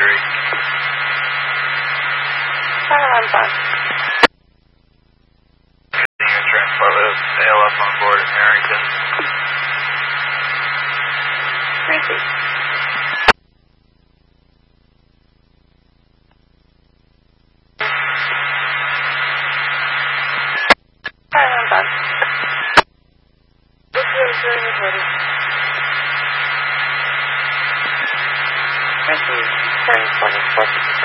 3. I'm fine. Continuing transport with ALF on board in Harrington. Thank you. I'm fine. This is recorded. Thank you. Turning 20,